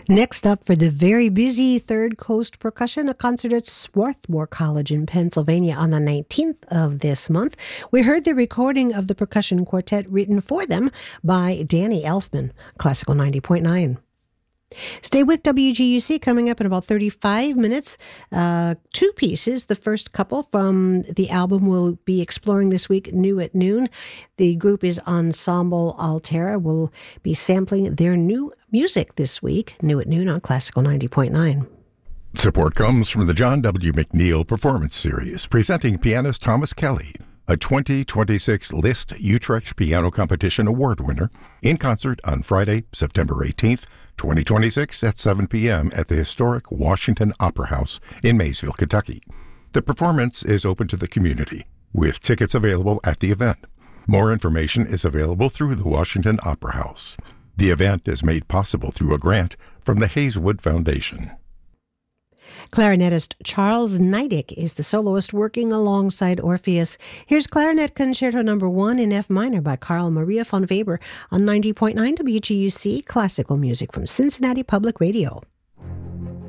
Next up, for the very busy Third Coast Percussion, a concert at Swarthmore College in Pennsylvania on the 19th of this month. We heard the recording of the percussion quartet written for them by Danny Elfman, Classical 90.9. Stay with WGUC. Coming up in about 35 minutes. Two pieces. The first couple from the album we'll be exploring this week, New at Noon. The group is Ensemble Altera. We'll be sampling their new music this week, New at Noon on Classical 90.9. Support comes from the John W. McNeil Performance Series, presenting pianist Thomas Kelly, a 2026 Liszt Utrecht Piano Competition Award winner, in concert on Friday, September 18th, 2026 at 7 p.m. at the historic Washington Opera House in Maysville, Kentucky. The performance is open to the community, with tickets available at the event. More information is available through the Washington Opera House. The event is made possible through a grant from the Hazelwood Foundation. Clarinetist Charles Neidick is the soloist working alongside Orpheus. Here's Clarinet Concerto No. 1 in F minor by Carl Maria von Weber on 90.9 WGUC, classical music from Cincinnati Public Radio.